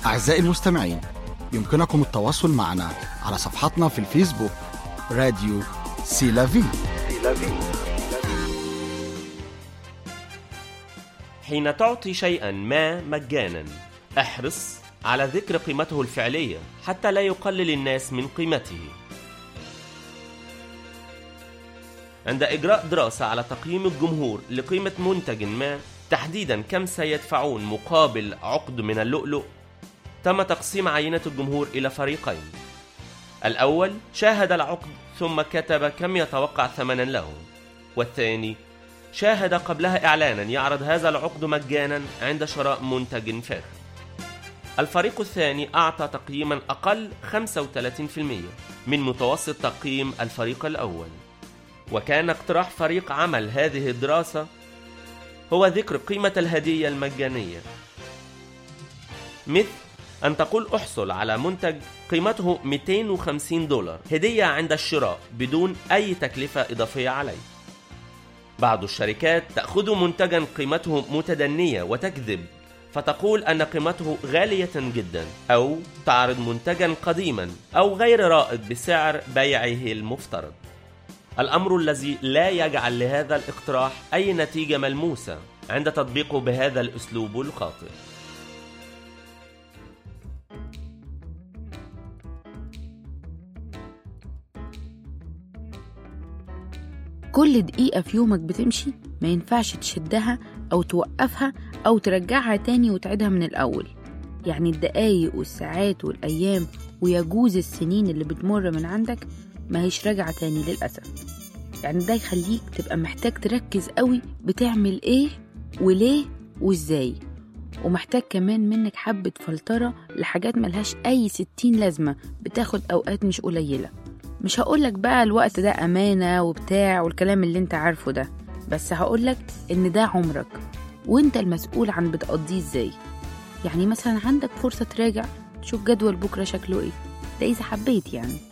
أعزائي المستمعين، يمكنكم التواصل معنا على صفحتنا في الفيسبوك راديو سيلافي. حين تعطي شيئا ما مجانا احرص على ذكر قيمته الفعلية حتى لا يقلل الناس من قيمته. عند إجراء دراسة على تقييم الجمهور لقيمة منتج ما، تحديدا كم سيدفعون مقابل عقد من اللؤلؤ، تم تقسيم عينة الجمهور إلى فريقين. الأول شاهد العقد ثم كتب كم يتوقع ثمنا له، والثاني شاهد قبلها إعلانا يعرض هذا العقد مجانا عند شراء منتج فاخر. الفريق الثاني أعطى تقييما أقل 35% من متوسط تقييم الفريق الأول. وكان اقتراح فريق عمل هذه الدراسة هو ذكر قيمة الهدية المجانية، مثل أن تقول أحصل على منتج قيمته $250 هدية عند الشراء بدون أي تكلفة إضافية عليه. بعض الشركات تأخذ منتجا قيمته متدنية وتكذب فتقول أن قيمته غالية جدا، أو تعرض منتجا قديما أو غير رائد بسعر بيعه المفترض، الأمر الذي لا يجعل لهذا الاقتراح أي نتيجة ملموسة عند تطبيقه بهذا الأسلوب الخاطئ. كل دقيقة في يومك بتمشي ما ينفعش تشدها أو توقفها أو ترجعها تاني وتعيدها من الأول. يعني الدقايق والساعات والأيام ويجوز السنين اللي بتمر من عندك ما هيش راجعة تاني للأسف. يعني ده يخليك تبقى محتاج تركز قوي بتعمل ايه وليه وازاي، ومحتاج كمان منك حبة فلترة لحاجات ملهاش أي 60 لازمة بتاخد أوقات مش قليلة. مش هقولك بقى الوقت ده أمانة وبتاع والكلام اللي انت عارفه ده، بس هقولك ان ده عمرك وانت المسؤول عن بتقضيه ازاي. يعني مثلا عندك فرصة تراجع تشوف جدول بكرة شكله ايه، ده إذا حبيت يعني.